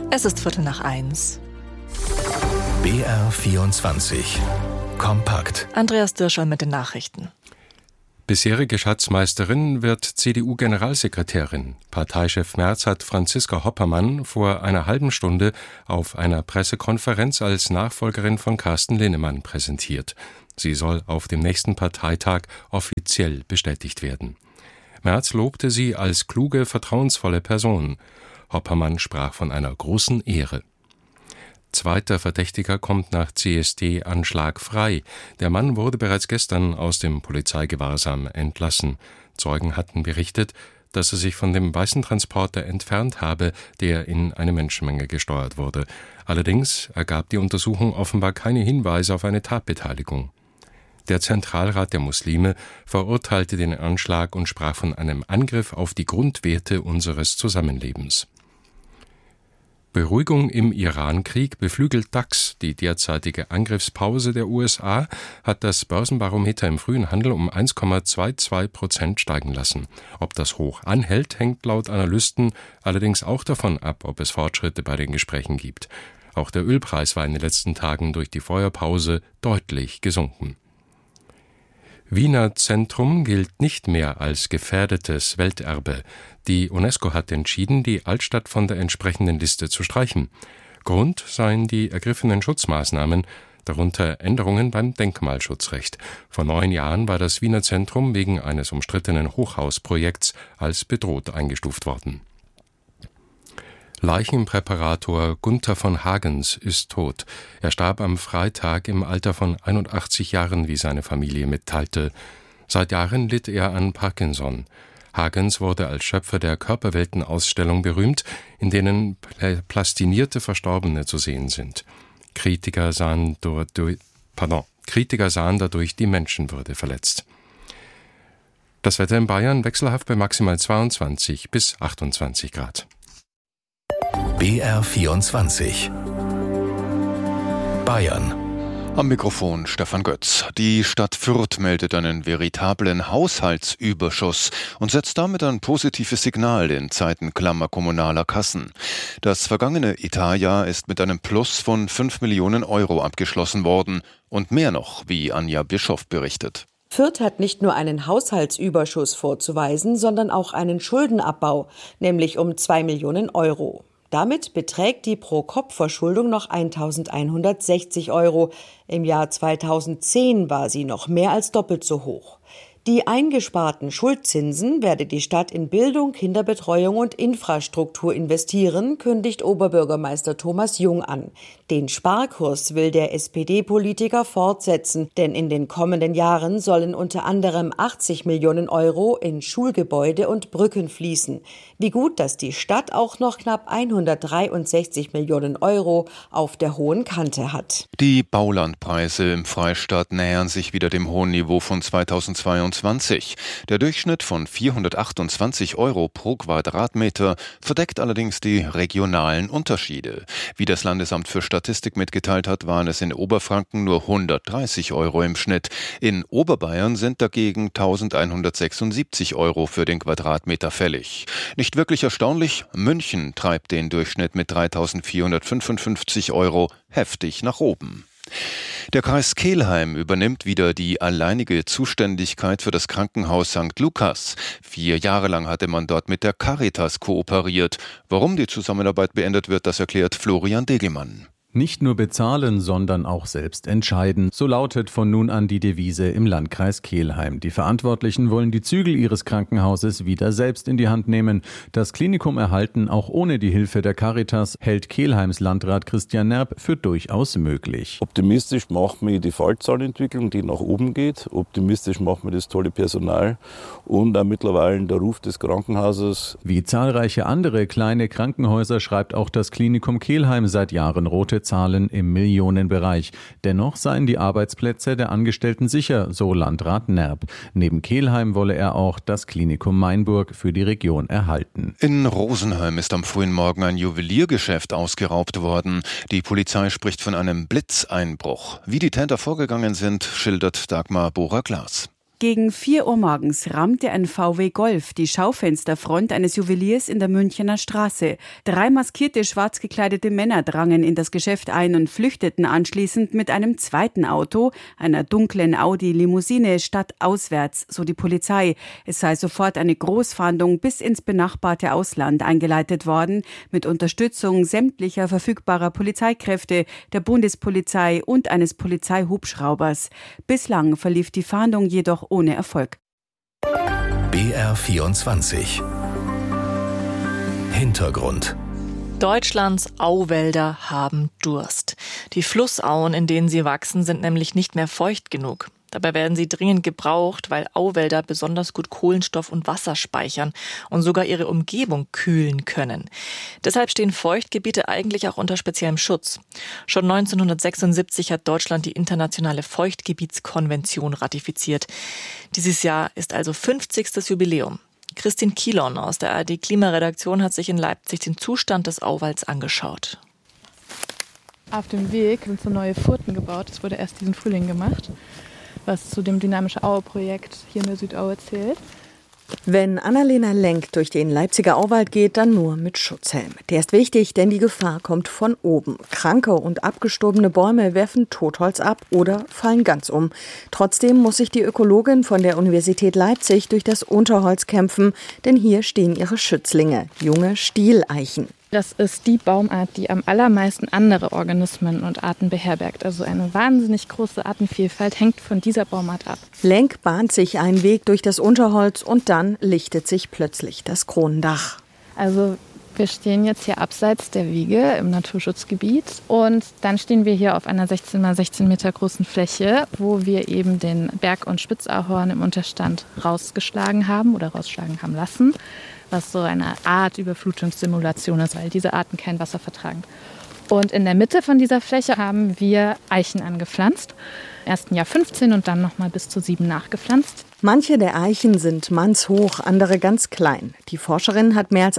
Es ist 1:15. BR24 Kompakt. Andreas Dirschel mit den Nachrichten. Bisherige Schatzmeisterin wird CDU-Generalsekretärin. Parteichef Merz hat Franziska Hoppermann vor einer halben Stunde auf einer Pressekonferenz als Nachfolgerin von Carsten Linnemann präsentiert. Sie soll auf dem nächsten Parteitag offiziell bestätigt werden. Merz lobte sie als kluge, vertrauensvolle Person. Hoppermann sprach von einer großen Ehre. Zweiter Verdächtiger kommt nach CSD-Anschlag frei. Der Mann wurde bereits gestern aus dem Polizeigewahrsam entlassen. Zeugen hatten berichtet, dass er sich von dem weißen Transporter entfernt habe, der in eine Menschenmenge gesteuert wurde. Allerdings ergab die Untersuchung offenbar keine Hinweise auf eine Tatbeteiligung. Der Zentralrat der Muslime verurteilte den Anschlag und sprach von einem Angriff auf die Grundwerte unseres Zusammenlebens. Beruhigung im Iran-Krieg beflügelt DAX. Die derzeitige Angriffspause der USA hat das Börsenbarometer im frühen Handel um 1,22% steigen lassen. Ob das Hoch anhält, hängt laut Analysten allerdings auch davon ab, ob es Fortschritte bei den Gesprächen gibt. Auch der Ölpreis war in den letzten Tagen durch die Feuerpause deutlich gesunken. Wiener Zentrum gilt nicht mehr als gefährdetes Welterbe. Die UNESCO hat entschieden, die Altstadt von der entsprechenden Liste zu streichen. Grund seien die ergriffenen Schutzmaßnahmen, darunter Änderungen beim Denkmalschutzrecht. Vor 9 Jahren war das Wiener Zentrum wegen eines umstrittenen Hochhausprojekts als bedroht eingestuft worden. Leichenpräparator Gunther von Hagens ist tot. Er starb am Freitag im Alter von 81 Jahren, wie seine Familie mitteilte. Seit Jahren litt er an Parkinson. Hagens wurde als Schöpfer der Körperwelten-Ausstellung berühmt, in denen plastinierte Verstorbene zu sehen sind. Kritiker sahen dadurch die Menschenwürde verletzt. Das Wetter in Bayern wechselhaft bei maximal 22 bis 28 Grad. BR24 Bayern. Am Mikrofon Stefan Götz. Die Stadt Fürth meldet einen veritablen Haushaltsüberschuss und setzt damit ein positives Signal in Zeiten klammer kommunaler Kassen. Das vergangene Etatjahr ist mit einem Plus von 5 Millionen Euro abgeschlossen worden und mehr noch, wie Anja Bischoff berichtet. Fürth hat nicht nur einen Haushaltsüberschuss vorzuweisen, sondern auch einen Schuldenabbau, nämlich um 2 Millionen Euro. Damit beträgt die Pro-Kopf-Verschuldung noch 1.160 Euro. Im Jahr 2010 war sie noch mehr als doppelt so hoch. Die eingesparten Schuldzinsen werde die Stadt in Bildung, Kinderbetreuung und Infrastruktur investieren, kündigt Oberbürgermeister Thomas Jung an. Den Sparkurs will der SPD-Politiker fortsetzen, denn in den kommenden Jahren sollen unter anderem 80 Millionen Euro in Schulgebäude und Brücken fließen. Wie gut, dass die Stadt auch noch knapp 163 Millionen Euro auf der hohen Kante hat. Die Baulandpreise im Freistaat nähern sich wieder dem hohen Niveau von 2022. Der Durchschnitt von 428 Euro pro Quadratmeter verdeckt allerdings die regionalen Unterschiede. Wie das Landesamt für Statistik mitgeteilt hat, waren es in Oberfranken nur 130 Euro im Schnitt. In Oberbayern sind dagegen 1.176 Euro für den Quadratmeter fällig. Nicht wirklich erstaunlich, München treibt den Durchschnitt mit 3.455 Euro heftig nach oben. Der Kreis Kelheim übernimmt wieder die alleinige Zuständigkeit für das Krankenhaus St. Lukas. 4 Jahre lang hatte man dort mit der Caritas kooperiert. Warum die Zusammenarbeit beendet wird, das erklärt Florian Degelmann. Nicht nur bezahlen, sondern auch selbst entscheiden. So lautet von nun an die Devise im Landkreis Kelheim. Die Verantwortlichen wollen die Zügel ihres Krankenhauses wieder selbst in die Hand nehmen. Das Klinikum erhalten, auch ohne die Hilfe der Caritas, hält Kelheims Landrat Christian Nerb für durchaus möglich. Optimistisch macht mich die Fallzahlentwicklung, die nach oben geht. Optimistisch macht mir das tolle Personal und auch mittlerweile der Ruf des Krankenhauses. Wie zahlreiche andere kleine Krankenhäuser schreibt auch das Klinikum Kelheim seit Jahren rote Zahlen im Millionenbereich. Dennoch seien die Arbeitsplätze der Angestellten sicher, so Landrat Nerb. Neben Kelheim wolle er auch das Klinikum Mainburg für die Region erhalten. In Rosenheim ist am frühen Morgen ein Juweliergeschäft ausgeraubt worden. Die Polizei spricht von einem Blitzeinbruch. Wie die Täter vorgegangen sind, schildert Dagmar Bohrer-Glas. Gegen 4 Uhr morgens rammte ein VW Golf die Schaufensterfront eines Juweliers in der Münchener Straße. 3 maskierte, schwarz gekleidete Männer drangen in das Geschäft ein und flüchteten anschließend mit einem zweiten Auto, einer dunklen Audi-Limousine, stadtauswärts, so die Polizei. Es sei sofort eine Großfahndung bis ins benachbarte Ausland eingeleitet worden, mit Unterstützung sämtlicher verfügbarer Polizeikräfte, der Bundespolizei und eines Polizeihubschraubers. Bislang verlief die Fahndung jedoch ohne Erfolg. BR24 Hintergrund. Deutschlands Auwälder haben Durst. Die Flussauen, in denen sie wachsen, sind nämlich nicht mehr feucht genug. Dabei werden sie dringend gebraucht, weil Auwälder besonders gut Kohlenstoff und Wasser speichern und sogar ihre Umgebung kühlen können. Deshalb stehen Feuchtgebiete eigentlich auch unter speziellem Schutz. Schon 1976 hat Deutschland die internationale Feuchtgebietskonvention ratifiziert. Dieses Jahr ist also 50. Jubiläum. Christine Kielon aus der ARD Klimaredaktion hat sich in Leipzig den Zustand des Auwalds angeschaut. Auf dem Weg sind so neue Furten gebaut. Das wurde erst diesen Frühling gemacht, was zu dem Dynamische Aue-Projekt hier in der Südaue zählt. Wenn Annalena Lenk durch den Leipziger Auwald geht, dann nur mit Schutzhelm. Der ist wichtig, denn die Gefahr kommt von oben. Kranke und abgestorbene Bäume werfen Totholz ab oder fallen ganz um. Trotzdem muss sich die Ökologin von der Universität Leipzig durch das Unterholz kämpfen, denn hier stehen ihre Schützlinge, junge Stieleichen. Das ist die Baumart, die am allermeisten andere Organismen und Arten beherbergt. Also eine wahnsinnig große Artenvielfalt hängt von dieser Baumart ab. Lenk bahnt sich einen Weg durch das Unterholz und dann lichtet sich plötzlich das Kronendach. Also wir stehen jetzt hier abseits der Wiege im Naturschutzgebiet und dann stehen wir hier auf einer 16 x 16 Meter großen Fläche, wo wir eben den Berg- und Spitzahorn im Unterstand rausgeschlagen haben oder rausschlagen haben lassen, was so eine Art Überflutungssimulation ist, weil diese Arten kein Wasser vertragen. Und in der Mitte von dieser Fläche haben wir Eichen angepflanzt. Erst im Jahr 15 und dann nochmal bis zu 7 nachgepflanzt. Manche der Eichen sind mannshoch, andere ganz klein. Die Forscherin hat mehr als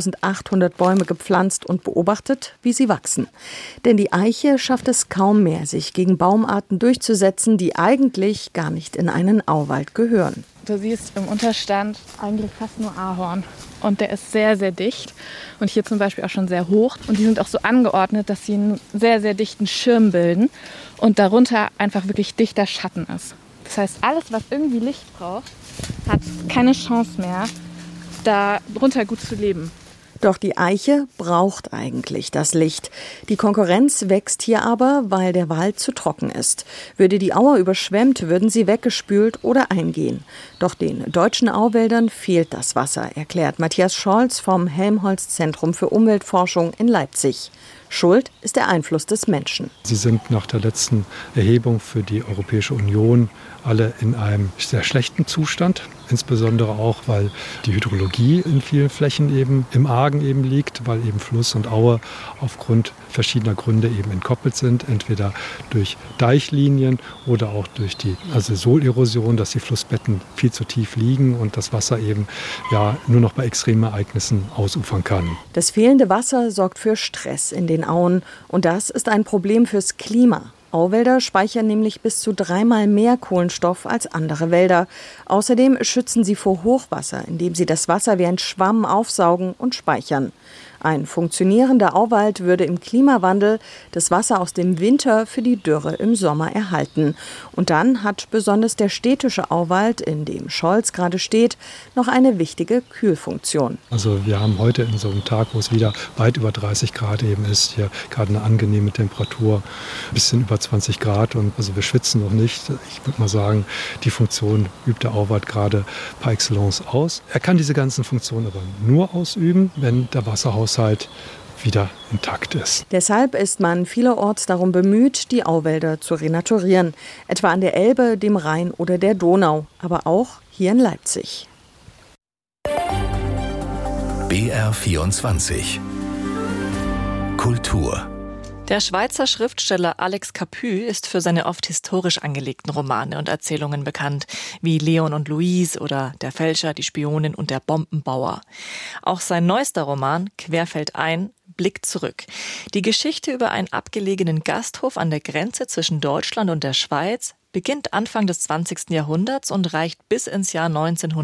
1800 Bäume gepflanzt und beobachtet, wie sie wachsen. Denn die Eiche schafft es kaum mehr, sich gegen Baumarten durchzusetzen, die eigentlich gar nicht in einen Auwald gehören. Du siehst im Unterstand eigentlich fast nur Ahorn. Und der ist sehr, sehr dicht. Und hier zum Beispiel auch schon sehr hoch. Und die sind auch so angeordnet, dass sie einen sehr, sehr dichten Schirm bilden. Und darunter einfach wirklich dichter Schatten ist. Das heißt, alles, was irgendwie Licht braucht, hat keine Chance mehr, darunter gut zu leben. Doch die Eiche braucht eigentlich das Licht. Die Konkurrenz wächst hier aber, weil der Wald zu trocken ist. Würde die Auer überschwemmt, würden sie weggespült oder eingehen. Doch den deutschen Auwäldern fehlt das Wasser, erklärt Matthias Scholz vom Helmholtz-Zentrum für Umweltforschung in Leipzig. Schuld ist der Einfluss des Menschen. Sie sind nach der letzten Erhebung für die Europäische Union alle in einem sehr schlechten Zustand. Insbesondere auch, weil die Hydrologie in vielen Flächen eben im Argen eben liegt, weil eben Fluss und Aue aufgrund verschiedener Gründe eben entkoppelt sind. Entweder durch Deichlinien oder auch durch die Sohlerosion, dass die Flussbetten viel zu tief liegen und das Wasser eben nur noch bei extremen Ereignissen ausufern kann. Das fehlende Wasser sorgt für Stress in den Auen und das ist ein Problem fürs Klima. Auwälder speichern nämlich bis zu 3-mal mehr Kohlenstoff als andere Wälder. Außerdem schützen sie vor Hochwasser, indem sie das Wasser wie ein Schwamm aufsaugen und speichern. Ein funktionierender Auwald würde im Klimawandel das Wasser aus dem Winter für die Dürre im Sommer erhalten. Und dann hat besonders der städtische Auwald, in dem Scholz gerade steht, noch eine wichtige Kühlfunktion. Also wir haben heute in so einem Tag, wo es wieder weit über 30 Grad eben ist, hier gerade eine angenehme Temperatur, ein bisschen über 20 Grad und also wir schwitzen noch nicht. Ich würde mal sagen, die Funktion übt der Auwald gerade par excellence aus. Er kann diese ganzen Funktionen aber nur ausüben, wenn der Wasserhaushalt wieder intakt ist. Deshalb ist man vielerorts darum bemüht, die Auwälder zu renaturieren. Etwa an der Elbe, dem Rhein oder der Donau, aber auch hier in Leipzig. BR24 Kultur. Der Schweizer Schriftsteller Alex Camus ist für seine oft historisch angelegten Romane und Erzählungen bekannt, wie Leon und Louise oder Der Fälscher, die Spionin und der Bombenbauer. Auch sein neuester Roman Querfeldein blickt zurück. Die Geschichte über einen abgelegenen Gasthof an der Grenze zwischen Deutschland und der Schweiz beginnt Anfang des 20. Jahrhunderts und reicht bis ins Jahr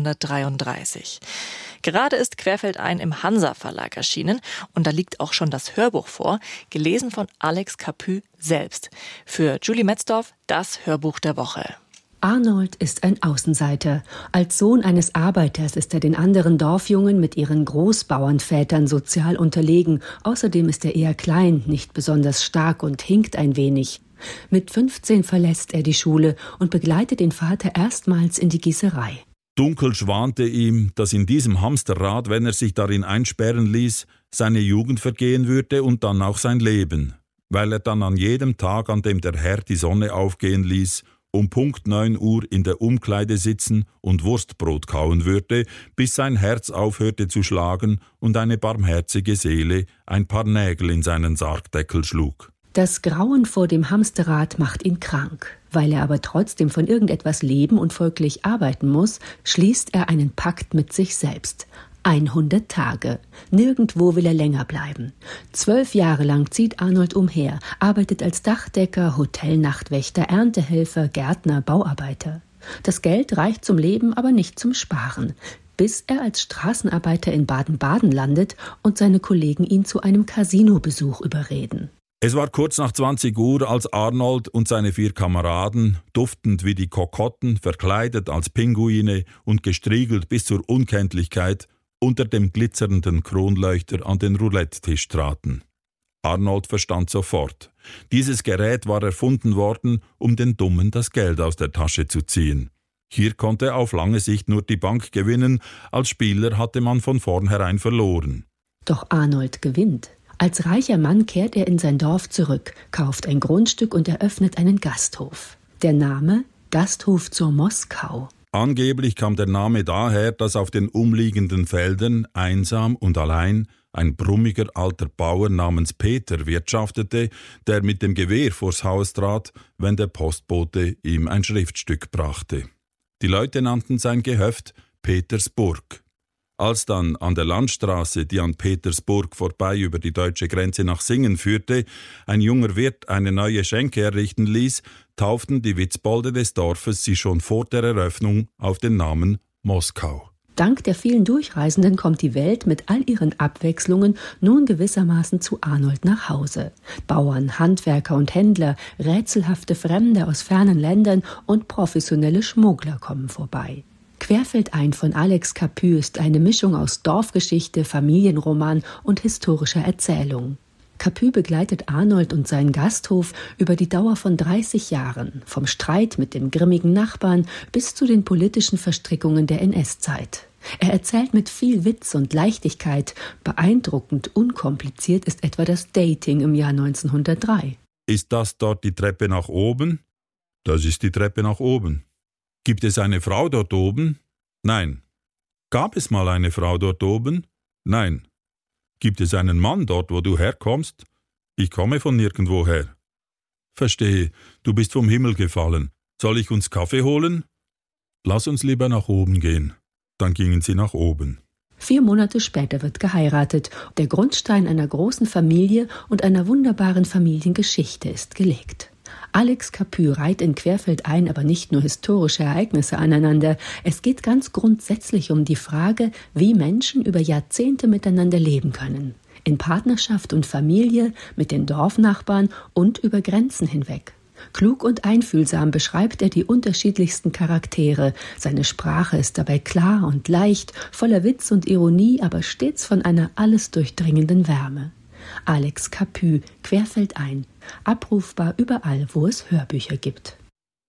1933. Gerade ist Querfeldein im Hansa-Verlag erschienen und da liegt auch schon das Hörbuch vor, gelesen von Alex Capu selbst. Für Julie Metzdorf das Hörbuch der Woche. Arnold ist ein Außenseiter. Als Sohn eines Arbeiters ist er den anderen Dorfjungen mit ihren Großbauernvätern sozial unterlegen. Außerdem ist er eher klein, nicht besonders stark und hinkt ein wenig. Mit 15 verlässt er die Schule und begleitet den Vater erstmals in die Gießerei. Dunkel schwante ihm, dass in diesem Hamsterrad, wenn er sich darin einsperren ließ, seine Jugend vergehen würde und dann auch sein Leben, weil er dann an jedem Tag, an dem der Herr die Sonne aufgehen ließ, um Punkt 9 Uhr in der Umkleide sitzen und Wurstbrot kauen würde, bis sein Herz aufhörte zu schlagen und eine barmherzige Seele ein paar Nägel in seinen Sargdeckel schlug. Das Grauen vor dem Hamsterrad macht ihn krank. Weil er aber trotzdem von irgendetwas leben und folglich arbeiten muss, schließt er einen Pakt mit sich selbst. 100 Tage. Nirgendwo will er länger bleiben. 12 Jahre lang zieht Arnold umher, arbeitet als Dachdecker, Hotelnachtwächter, Erntehelfer, Gärtner, Bauarbeiter. Das Geld reicht zum Leben, aber nicht zum Sparen. Bis er als Straßenarbeiter in Baden-Baden landet und seine Kollegen ihn zu einem Casinobesuch überreden. Es war kurz nach 20 Uhr, als Arnold und seine 4 Kameraden, duftend wie die Kokotten, verkleidet als Pinguine und gestriegelt bis zur Unkenntlichkeit, unter dem glitzernden Kronleuchter an den Roulette-Tisch traten. Arnold verstand sofort. Dieses Gerät war erfunden worden, um den Dummen das Geld aus der Tasche zu ziehen. Hier konnte auf lange Sicht nur die Bank gewinnen, als Spieler hatte man von vornherein verloren. Doch Arnold gewinnt. Als reicher Mann kehrt er in sein Dorf zurück, kauft ein Grundstück und eröffnet einen Gasthof. Der Name? Gasthof zur Moskau. Angeblich kam der Name daher, dass auf den umliegenden Feldern, einsam und allein, ein brummiger alter Bauer namens Peter wirtschaftete, der mit dem Gewehr vors Haus trat, wenn der Postbote ihm ein Schriftstück brachte. Die Leute nannten sein Gehöft Petersburg. Als dann an der Landstraße, die an Petersburg vorbei über die deutsche Grenze nach Singen führte, ein junger Wirt eine neue Schenke errichten ließ, tauften die Witzbolde des Dorfes sie schon vor der Eröffnung auf den Namen Moskau. Dank der vielen Durchreisenden kommt die Welt mit all ihren Abwechslungen nun gewissermaßen zu Arnold nach Hause. Bauern, Handwerker und Händler, rätselhafte Fremde aus fernen Ländern und professionelle Schmuggler kommen vorbei. Querfeldein von Alex Capu ist eine Mischung aus Dorfgeschichte, Familienroman und historischer Erzählung. Capu begleitet Arnold und seinen Gasthof über die Dauer von 30 Jahren, vom Streit mit dem grimmigen Nachbarn bis zu den politischen Verstrickungen der NS-Zeit. Er erzählt mit viel Witz und Leichtigkeit. Beeindruckend unkompliziert ist etwa das Dating im Jahr 1903. Ist das dort die Treppe nach oben? Das ist die Treppe nach oben. Gibt es eine Frau dort oben? Nein. Gab es mal eine Frau dort oben? Nein. Gibt es einen Mann dort, wo du herkommst? Ich komme von nirgendwoher. Verstehe, du bist vom Himmel gefallen. Soll ich uns Kaffee holen? Lass uns lieber nach oben gehen. Dann gingen sie nach oben. 4 Monate später wird geheiratet. Der Grundstein einer großen Familie und einer wunderbaren Familiengeschichte ist gelegt. Alex Capu reiht in Querfeldein aber nicht nur historische Ereignisse aneinander. Es geht ganz grundsätzlich um die Frage, wie Menschen über Jahrzehnte miteinander leben können. In Partnerschaft und Familie, mit den Dorfnachbarn und über Grenzen hinweg. Klug und einfühlsam beschreibt er die unterschiedlichsten Charaktere. Seine Sprache ist dabei klar und leicht, voller Witz und Ironie, aber stets von einer alles durchdringenden Wärme. Alex Capu, Querfeldein. Abrufbar überall, wo es Hörbücher gibt.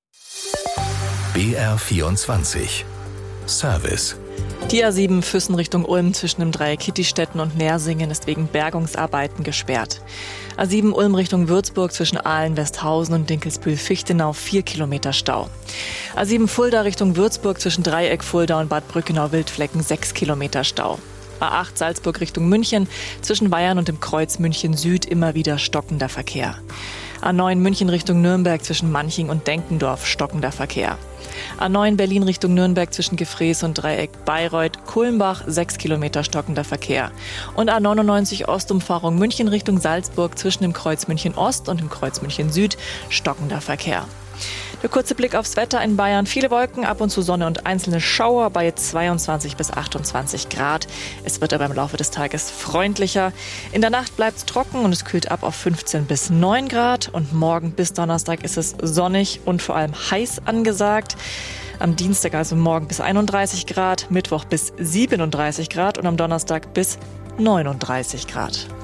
BR24 Service. Die A7 Füssen Richtung Ulm zwischen dem Dreieck Kittistetten und Nersingen ist wegen Bergungsarbeiten gesperrt. A7 Ulm Richtung Würzburg zwischen Aalen, Westhausen und Dinkelsbühl-Fichtenau 4 Kilometer Stau. A7 Fulda Richtung Würzburg zwischen Dreieck Fulda und Bad Brückenau-Wildflecken 6 Kilometer Stau. A8 Salzburg Richtung München, zwischen Weyern und dem Kreuz München Süd immer wieder stockender Verkehr. A9 München Richtung Nürnberg zwischen Manching und Denkendorf stockender Verkehr. A9 Berlin Richtung Nürnberg zwischen Gefrees und Dreieck Bayreuth, Kulmbach 6 Kilometer stockender Verkehr. Und A99 Ostumfahrung München Richtung Salzburg zwischen dem Kreuz München Ost und dem Kreuz München Süd stockender Verkehr. Der kurze Blick aufs Wetter in Bayern. Viele Wolken, ab und zu Sonne und einzelne Schauer bei 22 bis 28 Grad. Es wird aber im Laufe des Tages freundlicher. In der Nacht bleibt es trocken und es kühlt ab auf 15 bis 9 Grad. Und morgen bis Donnerstag ist es sonnig und vor allem heiß angesagt. Am Dienstag, also morgen, bis 31 Grad, Mittwoch bis 37 Grad und am Donnerstag bis 39 Grad.